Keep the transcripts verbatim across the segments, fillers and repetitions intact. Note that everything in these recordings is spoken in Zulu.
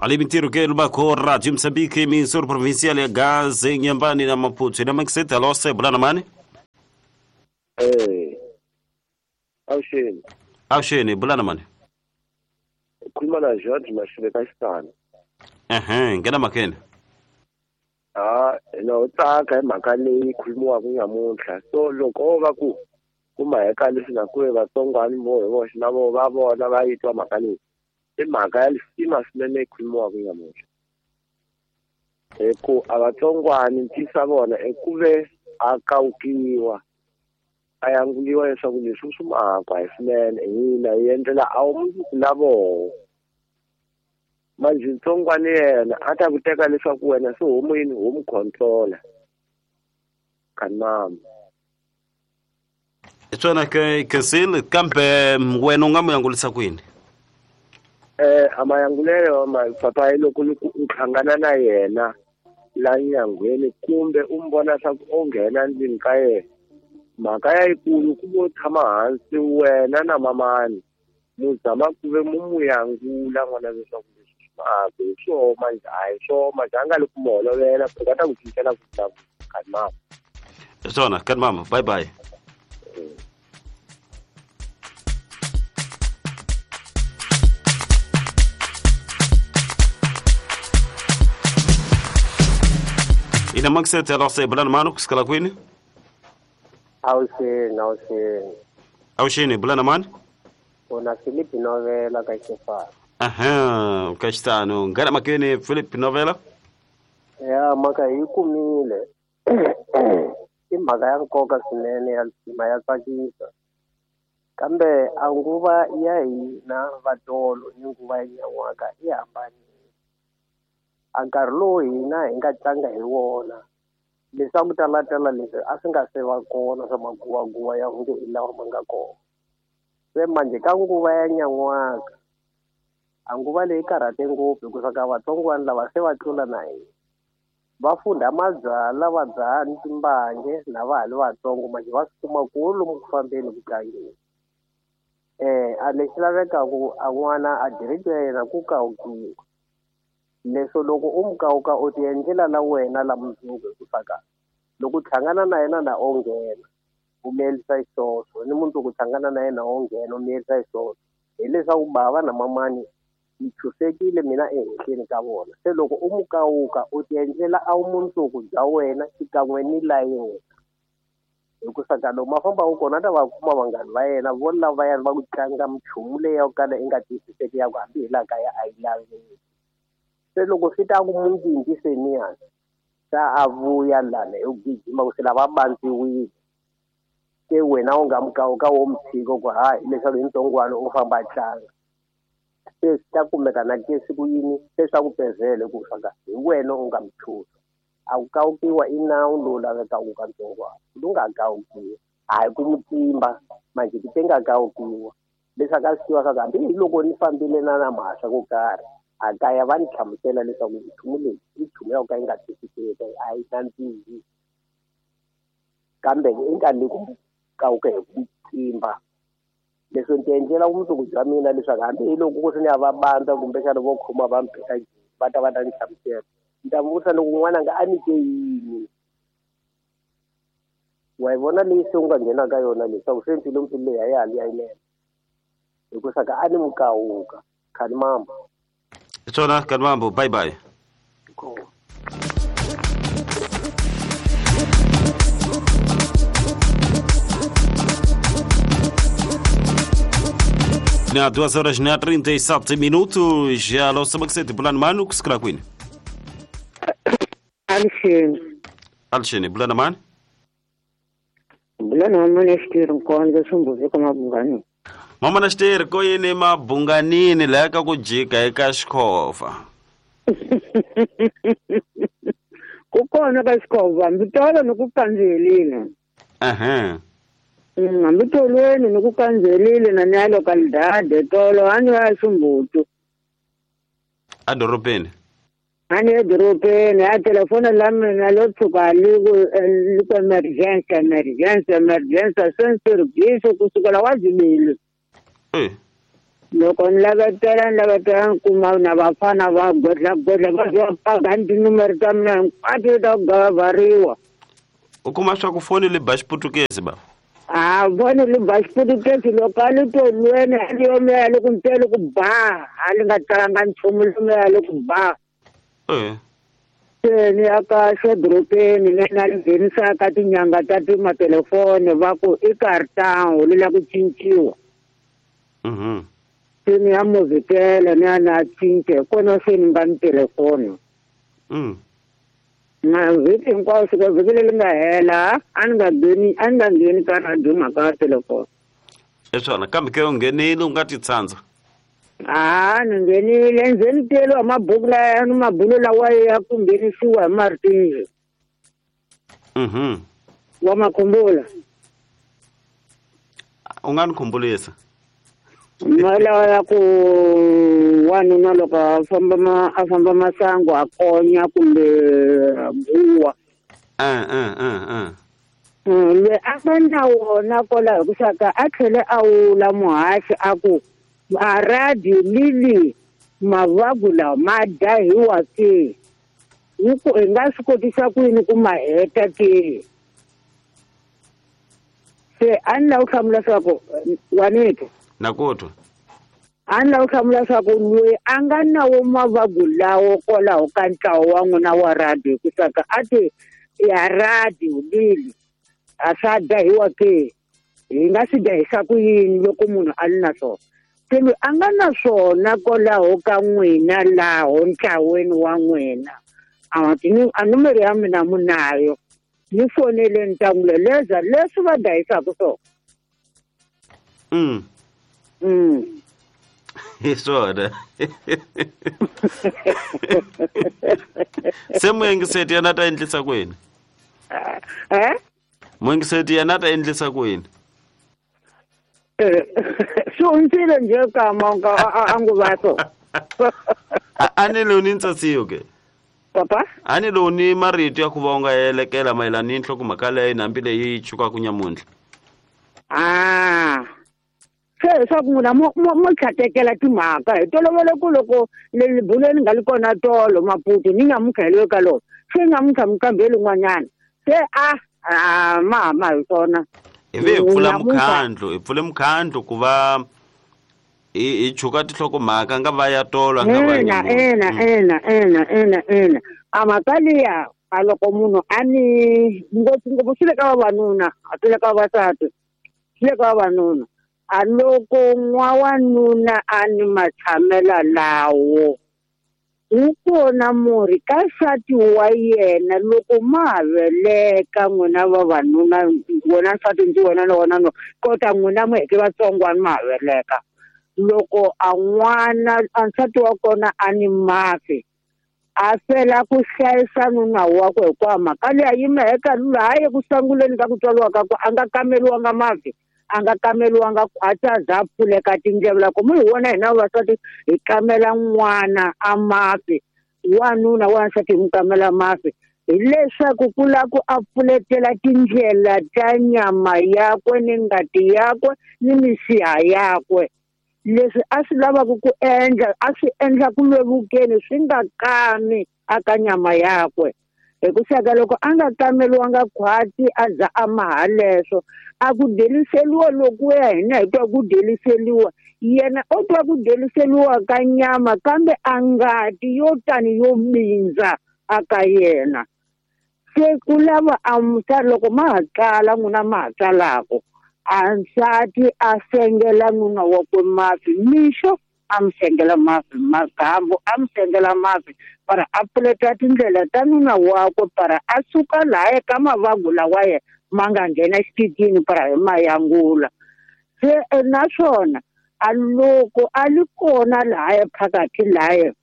Ali Mintiro que ele bacou Rádio Moçambique, emissora provincial de Gás em Nhambane na Maputo. Na Maxeta, alô, se Brana Mani? Eh. Awusheni. Awusheni, Brana Mani. Ukhuluma na George Mashile kaXitana. Ehhe, ngena makene. Ah, no tsaka hi mhaka leyi khulumiwaka nyamuntlha. So loko va ku kumaheka leswi na kuve vatsongwani vo hi voxe na vo va vona va yitwa mhaka leyi. I mhaka ya lisima swinene yi khulumiwaka nyamuntlha. Hi ku a vatsongwani ntisa vona i ku ve a kawukiwa a yanguliwa leswaku leswi swi mahakwa hi swinene hina hi endlela a wu mundzuku na voho. Manje ntsongwane yena a ta ku teka leswaku wena se homu yini homu controller kanama Itsona ke kesil kampe wena ungamuyangulisa kwini? Eh amayangulelo ma papa yiloko u hlangana na yena la nyangweni kumbe umbona swa ku onghena ndini ka yena mhaka ya ikulu ku vo tshama hansi wena na mamani muzama ku ve mu muyangula n'wana leswaku leswi swi hi swo manje a hi swo manje a nga le ku mi holovela ku ta ku cincela ku ta kanama Itsona kanmama bye bye. Ina Maxeta, alô, se Brana Mano, que escala kwini? Awusheni, awusheni. Awusheni, Brana Mani? Una Philip Novela kaXitana. Aha, kaXitana. Ngana makene Philip Novela? Ya mhaka yi kumile. I mhaka ya nkoka swinene ya lisima ya tsakisa. Kambe a nguva ya hina vatolo ni nguva ya nyan'waka yi hambanile. A nkarhi lowu hina hi nga tlanga hi wona leswaku talatala leswi a swi nga se va kona swa maguvaguva ya hungu hi lawa ma nga kona. Se manje ka nguva ya nyan'waka a nguva leyi karhate ngopfu hikuva ka vatsongwana lava se va tlula na hina va funda mabyala va dzaha ni timbange na vahali vatsongo manje va swi kuma ku lomu ku fambeni ku tlangeni. Eh a lexi lavekaku a n'wana a direct ya yena ku kawukiwa leswo loko u mukawuka u ti endlela la wena la mundzuku hi ku saka loko u hlangana na yena na onghena u miyelisa xisoso ni mundzuku u hlangana na yena onghena u miyelisa xisoso hileswaku bava na mamani yi chusekile mina ehenhleni ka vona se loko u mukawuka u ti endlela a wu mundzuku bya wena xikan'we ni la yena hi ku saka loko ma famba ku kona ta va kuma vanghani va yena vo lavayani va ku tlanga minchumu leyi ya ku kala i nga tiyisiseki ya ku hambi hi laha kaya a yi laveki. Se loko swi ta ku mundzingi seniyani sa a vuya lana hi ku gijima ku se lava bandziwile se wena u nga mukawuka wo mutshiko ku hayi leswaku hi ntsongwana u famba a tlanga se swi ta kumeka na ke siku yini se swa ku pezele ku saka hi wena u nga muthusa a ku kawukiwa i nawu lowu lavekaka ka ntsongwana lowu nga kawukiwa hayi ku mutimba manje ti te nga kawukiwa leswaku a swi tiva swa ku hambi hi loko ni fambile na na mhasa ko karhi a kaya va ni hlamusela leswaku nchumu leyi i nchumu ya ku ka yi nga twisiseki a yi nandzihi kambe i nkarhi leyi ku kawuka hi ku tsimba leswi ni ti endlela vumundzuku bya mina leswaku hambi hi loko ku se ni ya va bandza kumbexana vo khoma va mpeka va ta va ta ni hlamusela ni ta vutisa loko n'wana nga a ni ke yini wa yi vona leyi se u nga nghena ka yona leswaku se mpilo mpilo leyi a yi hali ya yinene hikuva ka a ni mukawuka khani mama Itsona kanmambo bye bye. Cool. Na duas horas na trinta e sete minutos já lo sabe que se te plano mano que se cala queen. Alsheni. Alsheni plano man. Plano man estir nkonzo sumbuze kama bungani. Mama na shtere ko yini mabunganini la ka ku jika eka xikhova. Kukona ka xikhova mbitolo ni ku kanzelile. Aha. Ngambitolweni ni ku kanzelile na nyalo ka lidade tolo ani wa sumbutu. A doropeni. Ani edorobeni a telefona la mina lo tshuka liku liku emergency emergency emergency sense service kusukela wazibili. Eh. loko ni lavetela ni lavetela ni kuma na vafana va godlaggodla va vya pagani tinumero ta mina hinkwato ta ku gavariwa. U kuma swa ku foni li ba xiputukezi ba? Ah, foni li ba xiputukezi loko a li tolweni a li yomeya loko ni tele ku ba a li nga talanga nchumu lomeya loko ba. Eh. Se ni ya ka xedorobeni le na li nghenisaka tinyanga ta timatelefoni va ku i kartango li la ku cinciwa. Mhm. Se ni ya mu vhikela ni ya na cince kona se ni nga ni telefoni. Mm. Na vhiki hinkwawo fika vhiki leri nga hela a ni nga ngheni a ni nga ngheni ka radio mhaka ya telefoni. I swona kambe ke u nghenile u nga ti tsandza? Ah, ni nghenile ndzeni teliwa mabuku laya ni mabulo lawa ya ku nghenisiwa hi Martinez Mhm. wa makhumbula. U nga ni khumbulisa? Malawa ya ku wanuna loko a famba ma a famba masangu a konya kumbe buwa. Eh eh eh eh. Le a nga na wona kola hi ku xaka a tlhele a wula muhaxi a ku a radio lili mavabyi lawa ma dahiwa ke. Hi ku hi nga swi kotisa ku yini ku ma heta ke. Se a ni la ku hlamula swa ku Wanito. Nakutwa. A ni la ku hlamula swa ku loyi a nga na wo mavabyi lawo kwalaho ka ntlawa wa n'wina wa radio ku saka a ti ya radio lili a swa dahiwa ke. Hi nga swi dahisa ku yini loko munhu a ri na swona. Se loyi a nga na swona kwalaho ka n'wina laho ntlaweni wa n'wina a tini a numero ya mina munayo ni fonele ntanguleleza leswi va dahisaka swona. Mm. Mm. Hi swona. Se muingiseti yena ta endlisa ku yini? Eh? Muingiseti yena ta endlisa ku yini? Eh, swi hundzile nje kama a ngu va so. A ni lo ni ntsasiyo ke. Papa? A ni lo ni marito ya ku va u nga helekela mayelana ni nhlokomhaka leyi nambi leyi chukaku nyamuntlha. Ah. Se swa ku munhu mo mo tlhatekela timhaka hi tolovele ku loko le buleni nga li kona tolo maputo ni nyamuka hi le ka loko se nyamuka mukambeli n'wanyana se a ah mama hi swona. Ivi hi pfula mukhandlo hi pfule mukhandlo ku va hi chuka tinhlokomhaka nga va ya tolo nga va ena ena ena ena ena ena a mhaka liya a loko munhu a ni ngopfungopfu swi le ka vavanuna a swi le ka vavasati swi le ka vavanuna. A loko n'wawanuna a ni matshamela lawo wu kona murhi ka nsati wa yena loko ma ha veleka n'wina vavanuna wena nsati ndzi wena na wona no kota n'wina mu heke vatsongwana ma ha veleka loko a n'wana a nsati wa kona a ni mafi a fela ku hlayisa nuna wakwe hikuva mhaka leyi yi meheka laha ku sanguleni ka ku tswaliwa ka ku a nga kameliwanga mafi a nga kameliwanga a ta za pfuleka tindleve loko mi hi vona hina vavasati hi kamela n'wana a mafi wanuna wansati hi n'wi kamela mafi hileswaku ku lava ku a pfuletela tindlela ta nyama yakwe ni ngati yakwe ni misiha yakwe. Leswi a swi lavaka ku endla a swi endla ku lwevukeni swi nga kami aka nyama yakwe hi ku xaka loko a nga kameliwanga khwati a za a maha leswo a ku deliseliwa loko ya hina hi twa ku deliseliwa yena o twa ku deliseliwa ka nyama kambe a ngati yo tani yo mindza aka yena. Se ku lava a musa loko ma ha tsala n'wina ma ha tsalako a nsati a sengela nuna wakwe mafi mixo a mi sengela mafi magambo a mi sengela mafi para a pfuleta tindlela ta nuna wakwe para a suka lahaya ka mavabyi lawa ye ma nga nghena xititini para hi ma yangula. Se naswona a loko a li kona lahaya phakathi lahaya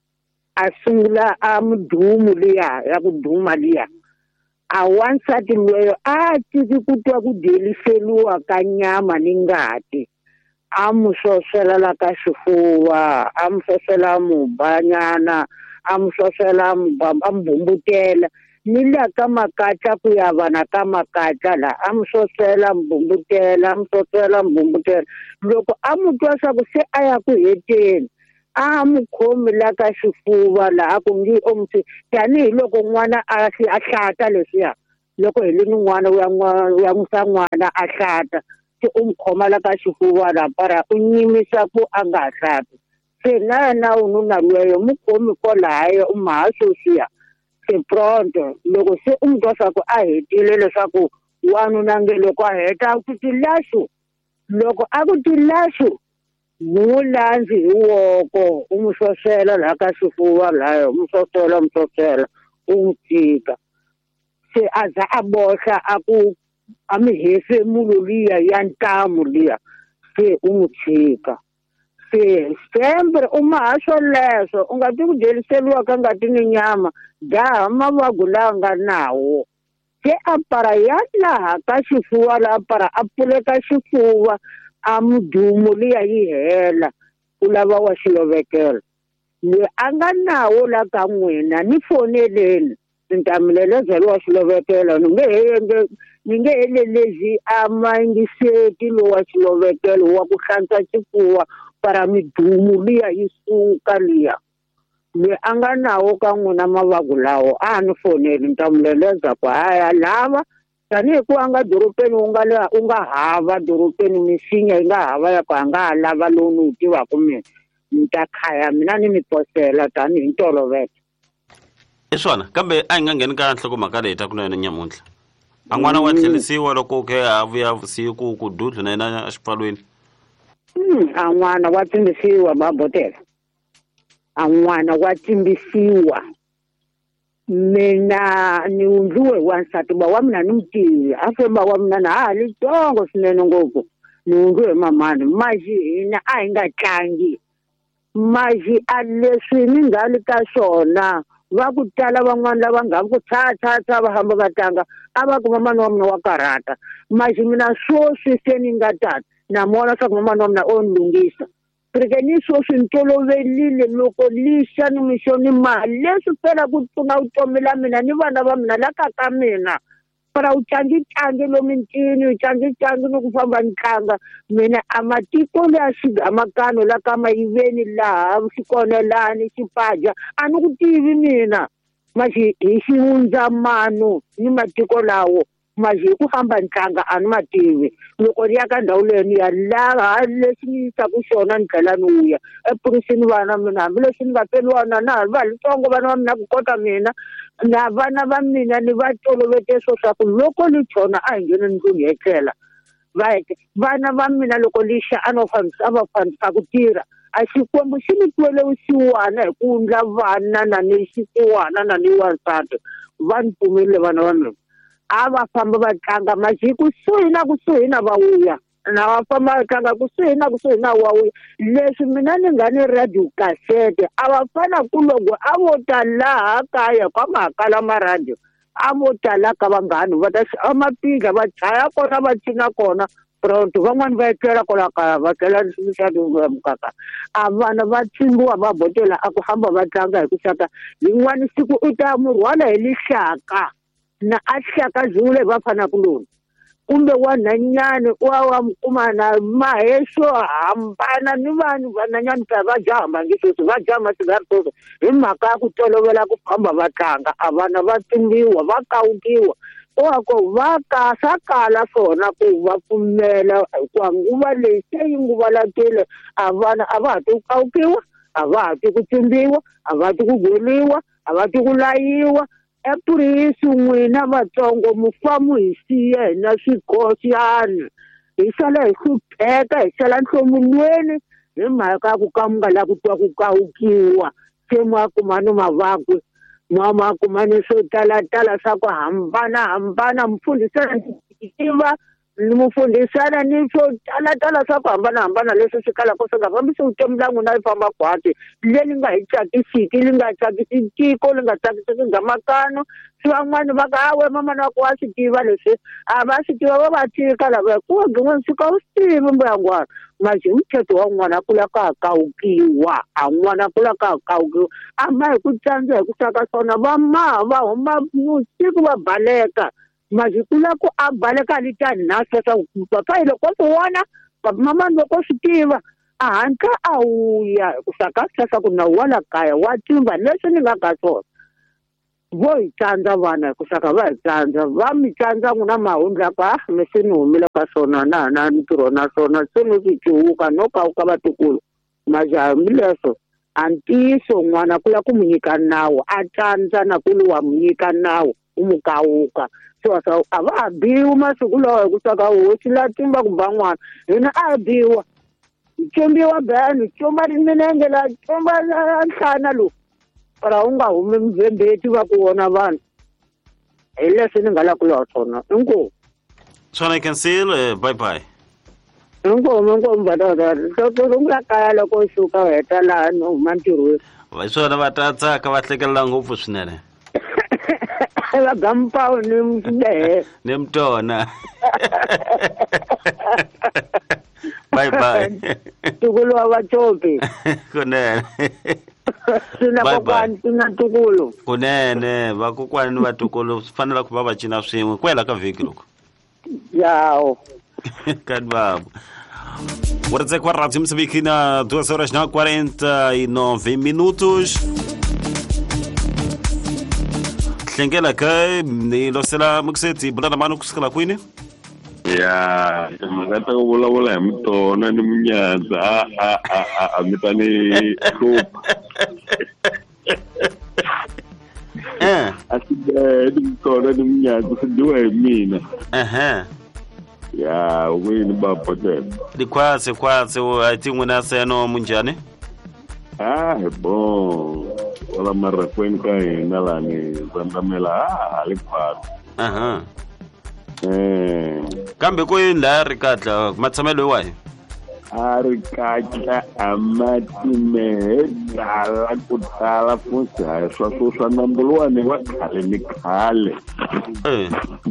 a sungula a mudumu liya ya ku duma liya a wansati loyo a tiki ku twa ku deliseliwa ka nyama ni ngati a mu sosela la ka xifuva a mu sosela mubanyana a mu sosela a mu bumbutela ni le ka makatla ku ya vana ka makatla la a mu sosela mbumbutela a mu sosela mbumbutela loko a mu twa swa ku se a ya ku heteni a mu khomi la ka xifuva laha ku ngi omsi tanihiloko n'wana a a hlata leswiya loko hi le n'wana ya n'wana ya n'wisa n'wana a hlata se u mu khoma la ka xifuva la para u nyimisa ku a nga hlati se na yena ununa luweyo mu khomi kwalayo u mahasosiya se pronto loko se u mu twa swa ku a hetile leswaku wanuna nge loko a heta ku tilaxu loko a ku tilaxu mu landzi hi woko u mu sosela laha ka xifuva layo mu sosela mu sosela u n'wi tshika se a za a boxa a ku a mi hefemulo liya ya ntamu liya se u n'wi tshika se sempre u maha swoleswo u nga ti ku deliseriwa ka ngati ni nyama daha mavagu lawa nga nawo se a para ya laha ka xifuva laha para a pfuleka xifuva a mudumo liya yi hela u lava wa xilovekelo loyi a nga nawo la ka n'wina ni foneleni ni ta mi lelezela wa xilovekelo ni nge he ni nge helelezi a mangiseti lowu wa xilovekelo wa ku hlantswa xifuva para midumu liya yi suka liya loyi a nga nawo ka n'wina mavagu lawo a ni foneli ni ta mi leleza ku haya lava tanihi ku a nga doropeni u nga le u nga hava doropeni misinya yi nga hava ya ku a nga ha lava lowu ni wu tivaka mina ni ta khaya mina ni mi posela tanihi ntolovelo hi swona kambe a hi nga ngheni ka nhlokomhaka leyi ta ku na yona nyamuntlha a n'wana wa tlhelisiwa loko ke a vuya vusiku ku dudlu na yena exipfalweni a n'wana wa tsimbisiwa babotela a n'wana wa tsimbisiwa mina ni undliwe hi wansati ba wa mina ni mu tivi a femba wa mina na ha litsongo swinene ngopfu ni undliwe hi mamani maji hina a hi nga tlangi maji a leswi ni nga li ka swona va ku tala van'wana lava nga ku tshatshatsa va hamba va tlanga a va ku mamani wa mina wa karata maji mina swoswi se ni nga tata na mona swa ku mamani wa mina o ni lunghisa porque ni swoswi ni toloverile loko lixa ni mixo ni mali leswi phela ku pfuna vutomi la mina ni vana va mina la ka ka mina para u tlangi-tlangi lomu mintini u tlangi-tlangi ni ku famba ni tlanga mina a matiko leya xigamakano la ka mayiveni laha xikonelani xipaja a ni ku tivi mina maxi hi xihundzamano ni matiko lawo maxi hi ku famba ni tlanga a ni ma tivi loko ni ya ka ndhawu leyi ni ya laha leswi ni yisaka xona ni tlhela ni wuya epurisini vana mina hambileswi ni nga peliwa na na va litsongo vana va mina ku kota mina na vana va mina ni va tolovete swo swa ku loko ni chona a hi ngheni ndlwini hi etlela va vana va mina loko lixa a no fambisa a va fambisa ku tirha a xikwembu xi ni twele vusiwana hi ku ndla vana na ni xisiwana na ni wansati va ni pfumerile vana va mina a va famba va tlanga maxi kusuhi na kusuhi na va wuya na va famba va tlanga kusuhi na kusuhi na wa wuya leswi mina ni nga ni radio kasete a va fana ku loko a vo ta laha kaya ka mahakala ma radio a vo ta la ka vanghani va ta a mapika va chaya kona va cina kona pronto van'wani va etlela kwala kaya va tlela xisati ya mukaka a vana va tsimbiwa va botela a ku hamba va tlanga hi ku xaka lin'wani siku u ta mu rhwala hi lixaka na a xaka zule va fana ku loni kumbe wa nhanyani wa wa mkumana maheswo hambana ni vanhu vanhanyani ta va jahamba ngisweswi va jaha masigari sweswo hi mhaka ya ku tolovela ku famba va tlanga a vana va tsimbiwa va kawukiwa oko va kasa kala swona ku va pfumela hikuva nguva leyi se yi nguva lakile a vana a va ha ti ku kawukiwa a va ha ti ku tsimbiwa a va ti ku gweliwa a va ti ku layiwa epurisi n'wina vatsongo mu famu hi siya hi na swikosyana hi sala hi hlupheka hi sala nhlomulweni hi mhaka ya ku ka mu nga la ku twa ku kawukiwa se mu ya kuma ni mavakwe ma ma kuma ni swo talatala swa ku hambanahambana mfundhisana tiva ni mufundhisana ni swo talatala swa ku hambanahambana leswi swi kalaka swi nga fambisi vutomi la n'wina yi famba khwati leyi nga hi tsakisiki li nga tsakisi tiko li nga tsakisiki ndzhamakano swi van'wani va ka awe mamana wa ku wa swi tiva leswi a va swi tiva va va tika lava ku wa gin'wani suka u swi tivi mbuyangwana manje umthetho wa n'wana kula ka kawukiwa a n'wana kula ka kawukiwa a ma hi ku tsandzeka hi ku saka swona va ma va huma musiku va baleka manje kula ku a baleka litani na sweswa papa hi loko swi vona mama loko swi tiva a hatla a wuya hi ku saka sweswa ku na wala kaya wa tiva leswi ni nga ka swona vo hi tsandza vana hi ku saka va hi tsandza va mi tsandza n'wina mahundla ka mi se ni humile ka swona na na ntirho na swona se no swi cuvuka no kawuka vatukulu majaha mi leswo a ntiyiso n'wana ku ya ku mu nyika nawu a tsandza na kulu wa mu nyika nawu u mu kawuka so a va ha biwi masiku lawa hi ku saka hosi la timba ku ba n'wana hina a biwa hi combiwa bani comba ri minenge la comba nhlana lowu para u nga humi mvhembeti va ku vona vanhu hi leswi ni nga la ku laha swona inkomu swona I can see uh, bye bye inkomu inkomu badada rungula kaya loko u suka u heta laha ni huma ntirhweni va swona va ta tsaka va hlekelela ngopfu swinene va gampawu ni mdehe ni mtona bye bye tukulu wa vacopi kunene sina kokwani sina tukulu kunene vakokwani ni vatukulu swi fanela ku va va cina swin'we kwela ka vhiki loko yawo kani babo Guarda com a rádio Moçambique na duas horas na quarenta e nove minutos. Hlengela kai ni losela mukseti bulana manu kusikala kwini? Ya, mangata ko bola bola mtona ni munyaza a a a a mitani soup. Eh. Aside ni mtona ni munyaza sidiwe mina. Aha. Ya, wini baba tena. Di kwase kwase I think wena seno munjani? Ah, bon. Wala mara kwenka ina la ni zandamela ah alipat. Aha. Eh. Kambe ko yinda rikatla matsamelo wahi? Ari kacha amati mehedala kutala futhi hayi swaswa nambulwane wa khale ni khale. Eh.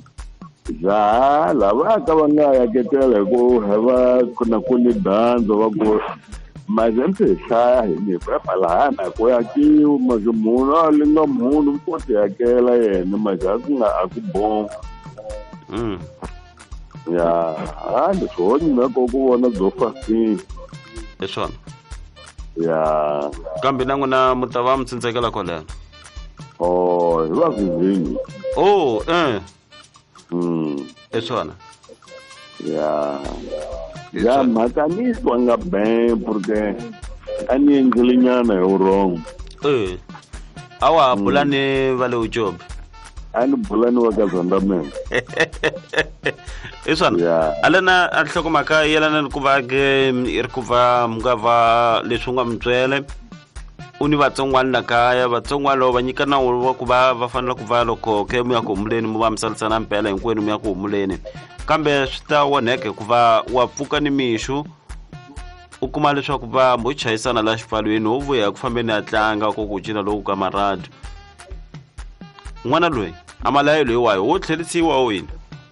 Za lava ka va nga yaketela ku hava kuna kuni danzo va ku mazembe hlaya hi ni va lahana ku yakiwa mazimuna linga munhu ku ti yakela yena majaku nga akubon. Mm. Ya, ande soni na ko ku vona byo fasi. Eswona. Ya. Kambe nangu na mutava mtsindzekela kwala. Oh, va vizini. Oh, eh. Mm. Eswona. Ya. Ya makaniswa nga bem porque ani ngilinyana yo wrong. Eh. Awa bulane vale u job. Ani bulani wa ka zandamela. Eswona. Yeah. Alana ahloko yelana ku va ke ir ku va mungava leswi nga mtswele. Uni vatsongwana na kaya vatsongwana lo va nyika nawu wa ku va va fanele ku va loko ke mu ya ku humuleni mu va misalisana mpela hinkwenu mu ya ku humuleni. Kambe swi ta onheke ku va wa pfuka ni mixu u kuma leswaku va mo chayisana la xipfalweni ho vuya ku fambeni a tlanga ko ku cina loku ka maradiyo. N'wana loyi amalayo loyi wayo wo tlhelisiwa wini.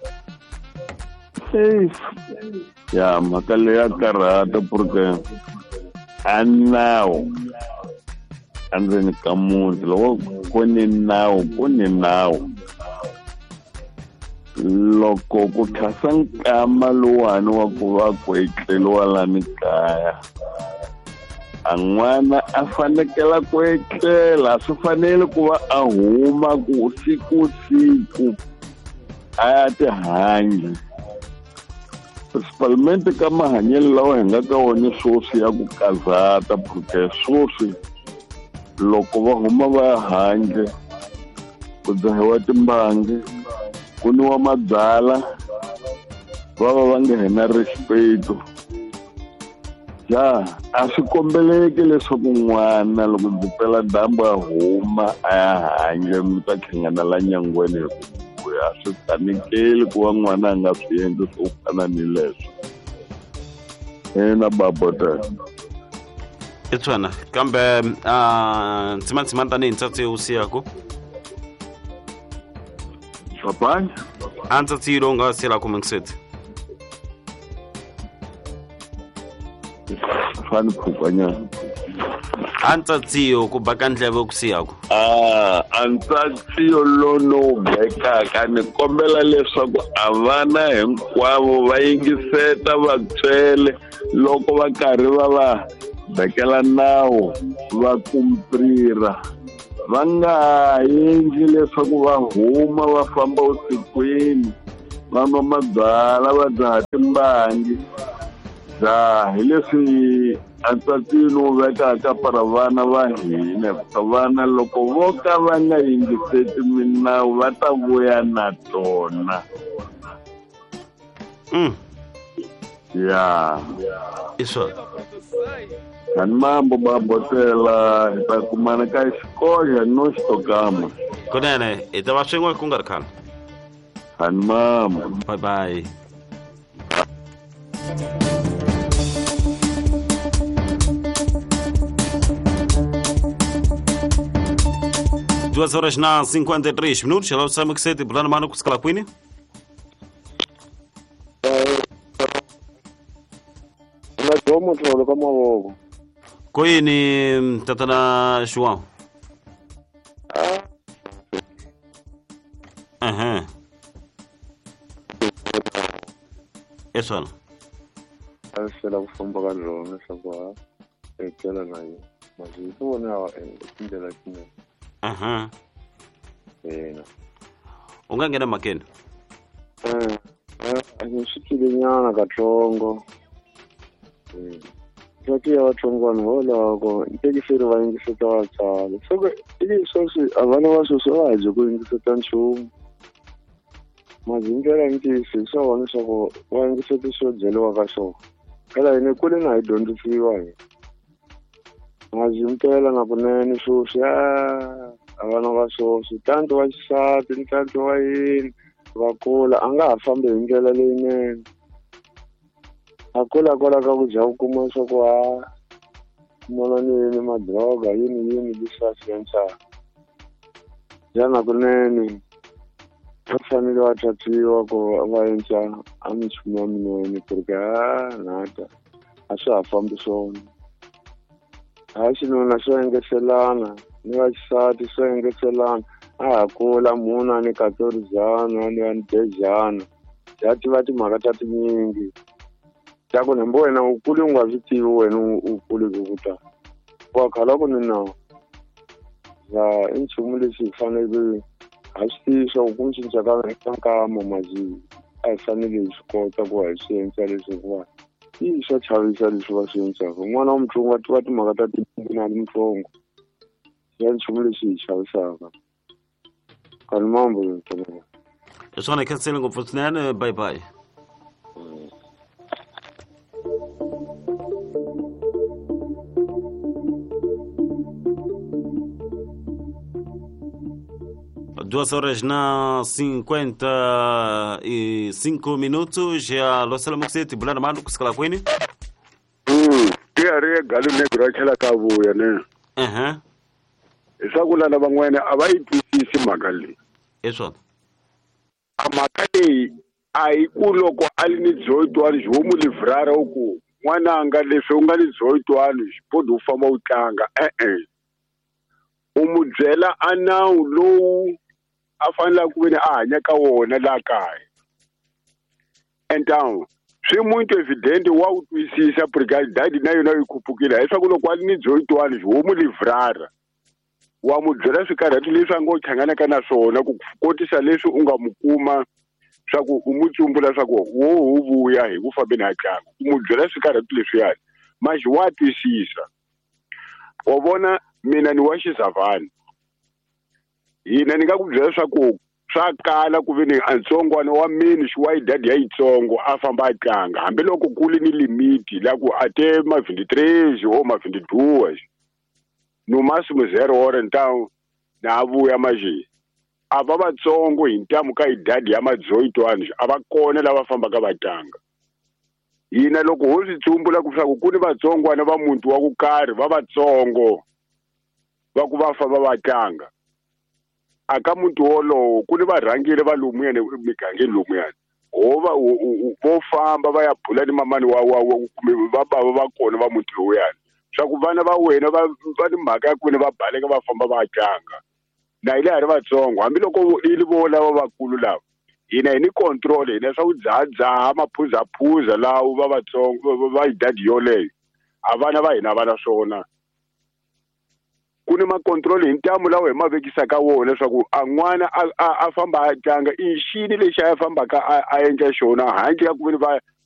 Ya makale ya karata porque anawo andzeni ka muti loko ku ni nawu ku ni nawu loko ku thasa nkama lowani wa ku va ku etleliwa lani kaya a n'wana a fanekela ku etlela swi fanele ku va a huma ku siku siku a ya tihanyi principalmente ka mahanyelo lawa hi nga ka wona swoswi ya ku kazata porque swoswi loko va huma va handle ku dzahiwa timbangi ku niwa mabyala va va va nga na respeto ya a swi kombeleki leswaku n'wana loko byi pela dyambu a huma a ya handle mi ta tlhengana la nyangweni hi ku ya swi fanekeli ku va n'wana a nga swi endli swo fana ni leswo ina babota Etswana kambe ah ntsima ntsima tani ntsatsi usiyako Papa antsatsi lo nga sela ku mengsethi fani phukanya Antsatsiyo ku baka ndleve ku siyako. ah antsatsiyo lono beka ka ni kombela leswaku avana hinkwavo va yingiseta vatswele loko va karhi va va bekela nawu va kumprira va nga endli leswaku va huma va famba usikwini va nwa mabyala va dzaha timbangi ja hi leswi antsatsino vekaka para vana va hina vana loko vo ka va nga yingiseti minawu va ta vuya na tona Mm. ya Iswo. Kan mambo ba botela hi ta kumana ka xikoja no xitokama Kunene, ita va swin'we ku nga ri khale. kan mambo Bye bye. Duas horas na cinquenta e três minutos. Ela sabe que você tem plano mano com escala queen. na domo tlolo ka mavoko Queen tatana João. Aham. Isso não. a swi la ku famba ka rona leswaku ha etlela na yena masi hi ku vona tindlela tinene Aham. ina U nga nghena makeni. um a ni swi twilenyana katsongo um swa tiya vatsongwana holoko ntekiseri va yingiseta vatswari so i sweswi a vana va sweswi va ha byi ku yingiseta nchumu mazi ndlela ntisi hi swa vona leswaku va yingiseta swo byeliwa ka swona phela hini kule na hi dyondzisiwa hi mazi mpela na kunene swoswi a vana va swoswi tanto va xisati ntanto wa yini va kula a nga ha fambi hi ndlela leyinene a kula kwala ka ku dya ku kuma leswaku ha mona ni yini madroga yini yini leswi a swi endlaka jana kunene va fanele va thathiwa ku va endla a minchumu ya minene ku ri ka nata a swi ha fambi swona hayi xinuna swo engetelana ni vaxisati swo engetelana a ha kula muna ni katorizana ni ya ni dejana ya tiva timhaka ta tinyingi ta ku nembo wena u kuli u nga swi tivi wena u kuli ku ta wa khala ku ni nawu ya i nchumu lexi hi fanele ha swi tivi swa ku ku cinca ka ka nkama mazi a hi fanele hi swi kota ku va hi swi endla leswi hikuva i swa chavisa leswi va swi endlaka n'wana wa mutsongo a tiva timhaka ta tinyingi na mutsongo ya nchumu lexi hi chavisaka kan mambo yintoma Swona khatsela ngopfu swinene. Bye bye. Duas horas na cinquenta e cinco minutos. Já lo sala muxete bulana mano kuskala kwini. Mm, tiare galu ne grachela ka vuya ne. Aha. Isakula na van'wana a va yi twisisi mhaka leyi. Eso. A mhaka leyi a hi ku loko a li ni dzoyitwani byi mu livrara u ku n'wananga leswi u nga ni dzoyitwani xipodi u famba u tlanga e-e. U mu byela a nawu lowu a fanele ku ve a hanya ka wona laha kaya. Entawu swi muito evidente wa u twisisa brigade dadi na yona yi khupukile leswaku loko a li ni dzoyitwani byi mu livrara wa mu byela swikarhati leswi a ngo tlhanganaka na swona ku kotisa leswi u nga mu kuma swa ku u mu tsumbula swa ku wo hu vuya hi ku fambeni a tlanga u mu byela swikarhati leswiyani maxi wa twisisa wa vona mina ni wa xizavani hina ni nga ku byela swa ku swa kala ku ve ni a ntsongwana wa mini xiwayi dadi ya yitsongo a famba a tlanga hambiloko kuli ni limiti la ku a te ma veintitrês o ma vinte-duas no máximo zero hora então na vuya maji a va vatsongo hi ntamu ka idadi ya madzoyitwani a va kona lava fambaka va tlanga hina loko ho swi tsumbula ku swa ku ni vatsongwana va muntu wa ku karhi va vatsongo va ku va famba va tlanga aka muntu wolowo ku ni varhangeri va lomuyani migangeni lomuyani hova vo famba va ya bula ni mamani wa wa kumbe va bava va kona va muti lowuyani swa ku vana va wena va va ni mhaka ya ku ni va baleka va famba va tlanga na ile hari vatsongo hambiloko i li vo lava vakulu lava hina hi ni control hina swa ku dzadzaha maphuzaphuza lawo va vatsongo va yi dadi yoleyo a vana va hina va na swona ku ni makontrol hi ntamu lawa hi ma vekisa ka wona leswaku a n'wana a famba a tlanga i xini lexi a fambaka a endla xona handle ka ku ve va